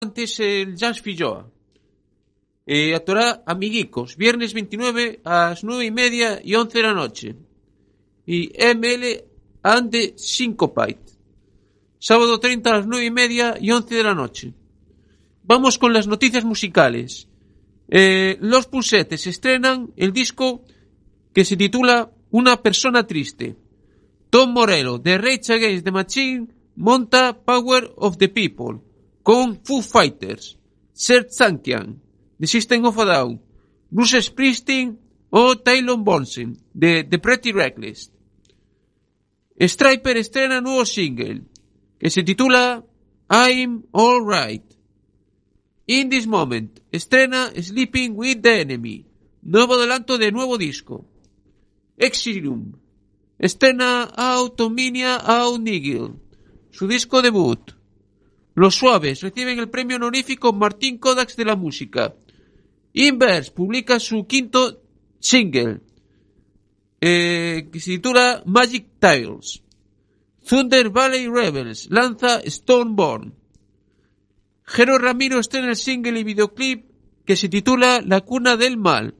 antes el Jazz Filloa. Actuará Amiguicos, viernes 29 a las 9:30 y 11 de la noche. Y ML and the Syncopate, sábado 30 a las 9:30 y 11 de la noche. Vamos con las noticias musicales. Los Pulsetes estrenan el disco que se titula Una persona triste. Tom Morello, de Rage Against the Machine, monta Power of the People con Foo Fighters, Serj Tankian, The System of a Down, Bruce Springsteen o Taylor Bonsen, de The Pretty Reckless. Stryper estrena nuevo single que se titula I'm Alright. In This Moment estrena Sleeping with the Enemy, nuevo adelanto de nuevo disco. Exilium estrena Autominia Au Nigel, su disco debut. Los Suaves reciben el premio honorífico Martín Kodax de la música. Inverse publica su quinto single, que se titula Magic Tiles. Thunder Valley Rebels lanza Stoneborn. Jero Ramiro estrena el single y videoclip que se titula La cuna del mal.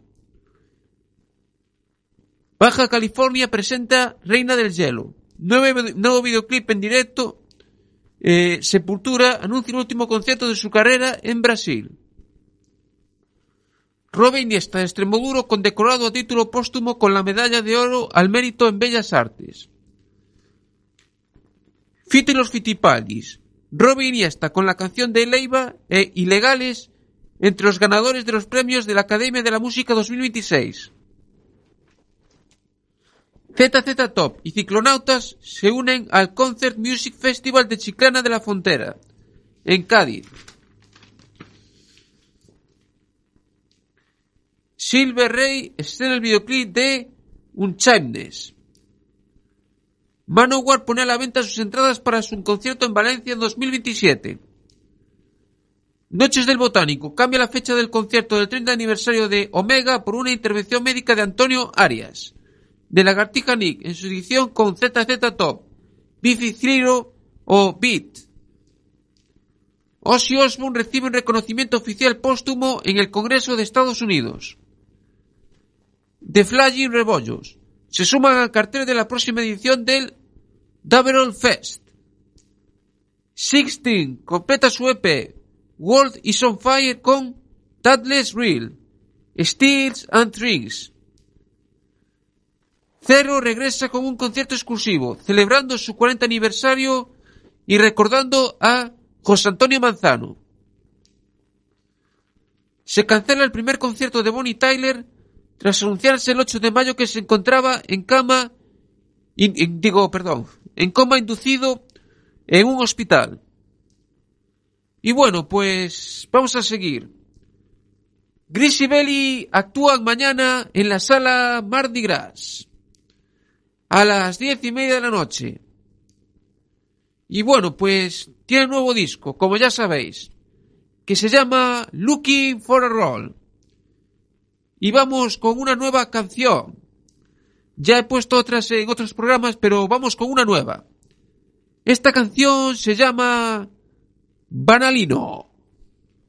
Baja California presenta Reina del Hielo. Nuevo videoclip en directo. Sepultura anuncia el último concierto de su carrera en Brasil. Robe Iniesta de Extremoduro condecorado a título póstumo con la medalla de oro al mérito en Bellas Artes. Fito y los Fitipaldis. Robe Iniesta con la canción de Leiva e Ilegales entre los ganadores de los premios de la Academia de la Música 2026. ZZ Top y Ciclonautas se unen al Concert Music Festival de Chiclana de la Frontera, en Cádiz. Silver Ray estrena el videoclip de Unchained. Manowar pone a la venta sus entradas para su concierto en Valencia en 2027. Noches del Botánico cambia la fecha del concierto del 30 aniversario de Omega por una intervención médica de Antonio Arias, de Lagartija Nick, en su edición con ZZ Top, Biffy Clyro o Beat. Ozzy Osbourne recibe un reconocimiento oficial póstumo en el Congreso de Estados Unidos. The Flying Rebollos se suman al cartel de la próxima edición del Double Fest. Sixteen completa su EP World is on Fire con Tadless Real, Steels and Rings. Cero regresa con un concierto exclusivo, celebrando su 40 aniversario y recordando a José Antonio Manzano. Se cancela el primer concierto de Bonnie Tyler tras anunciarse el 8 de mayo que se encontraba en coma inducido en un hospital. Y bueno, pues vamos a seguir. Gris y Belly actúan mañana en la sala Mardi Gras a las 10:30 de la noche. Y bueno, pues tiene un nuevo disco, como ya sabéis, que se llama Looking for a Role. Y vamos con una nueva canción. Ya he puesto otras en otros programas, pero vamos con una nueva. Esta canción se llama Banalino.